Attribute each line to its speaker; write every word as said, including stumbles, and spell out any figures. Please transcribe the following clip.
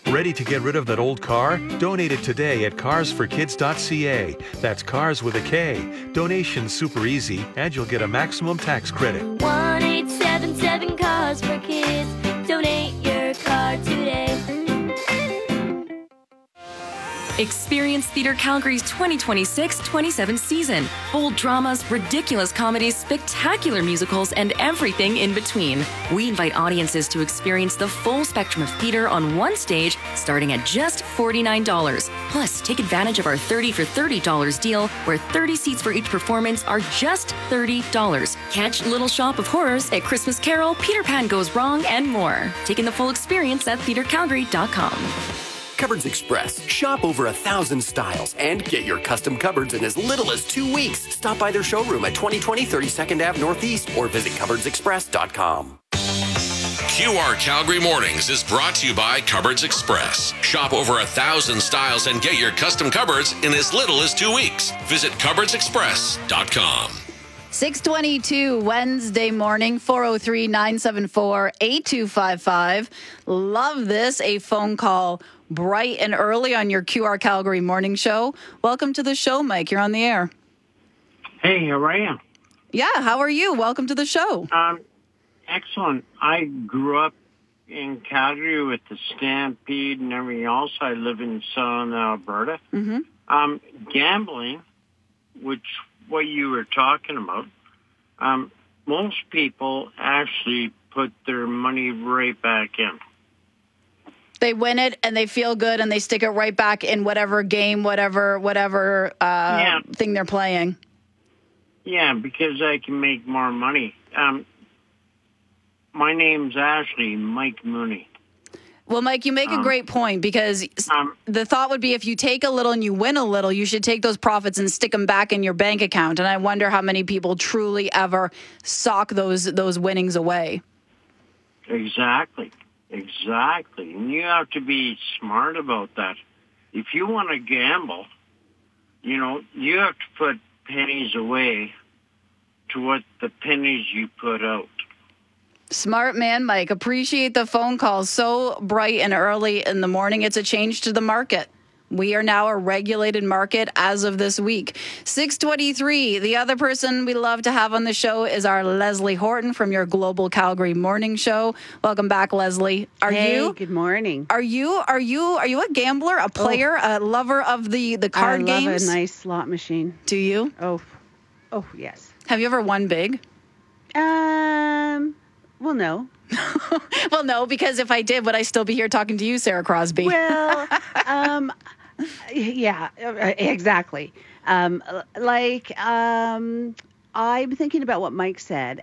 Speaker 1: Ready to get rid of that old car? Donate it today at cars for kids dot c a. That's cars with a K. Donation's super easy, and you'll get a maximum tax credit.
Speaker 2: one eight seven seven Cars for Kids. Donate your car today.
Speaker 3: Experience Theatre Calgary's twenty twenty-six twenty-seven season. Bold dramas, ridiculous comedies, spectacular musicals, and everything in between. We invite audiences to experience the full spectrum of theatre on one stage, starting at just forty-nine dollars. Plus, take advantage of our thirty for thirty dollars deal, where thirty seats for each performance are just thirty dollars. Catch Little Shop of Horrors, A Christmas Carol, Peter Pan Goes Wrong, and more. Taking the full experience at theatre calgary dot com.
Speaker 4: Cupboards Express. Shop over a thousand styles and get your custom cupboards in as little as two weeks. Stop by their showroom at twenty twenty thirty-second Avenue Northeast or visit cupboards express dot com.
Speaker 5: Q R Calgary Mornings is brought to you by Cupboards Express. Shop over a thousand styles and get your custom cupboards in as little as two weeks. Visit cupboards express dot com.
Speaker 6: six twenty-two Wednesday morning, four oh three, nine seven four, eight two five five. Love this, a phone call bright and early on your Q R Calgary morning show. Welcome to the show, Mike. You're on the air.
Speaker 7: Hey, how are you?
Speaker 6: Yeah, how are you? Welcome to the show.
Speaker 7: Um, excellent. I grew up in Calgary with the Stampede and everything else. I live in southern Alberta.
Speaker 6: Mm-hmm.
Speaker 7: Um, gambling, which what you were talking about, um, most people actually put their money right back in.
Speaker 6: They win it and they feel good and they stick it right back in whatever game, whatever, whatever uh,
Speaker 7: yeah.
Speaker 6: thing they're playing.
Speaker 7: Yeah, because I can make more money. Um, my name's Ashley, Mike Mooney.
Speaker 6: Well, Mike, you make
Speaker 7: um,
Speaker 6: a great point because
Speaker 7: um,
Speaker 6: the thought would be if you take a little and you win a little, you should take those profits and stick them back in your bank account. And I wonder how many people truly ever sock those those winnings away.
Speaker 7: Exactly. Exactly. And you have to be smart about that. If you want to gamble, you know, you have to put pennies away to what the pennies you put out.
Speaker 6: Smart man, Mike. Appreciate the phone call. So bright and early in the morning. It's a change to the market. We are now a regulated market as of this week. six twenty-three. The other person we love to have on the show is our Leslie Horton from your Global Calgary Morning Show. Welcome back, Leslie. Are
Speaker 8: hey,
Speaker 6: you?
Speaker 8: Good morning.
Speaker 6: Are you? Are you? Are you a gambler, a player, oh. a lover of the the card
Speaker 8: I love
Speaker 6: games?
Speaker 8: a nice slot machine.
Speaker 6: Do you?
Speaker 8: Oh, oh yes.
Speaker 6: Have you ever won big?
Speaker 8: Um. Well, no.
Speaker 6: Well, no, because if I did, would I still be here talking to you, Sarah Crosby?
Speaker 8: Well, um, yeah, exactly. Um, like, um, I'm thinking about what Mike said,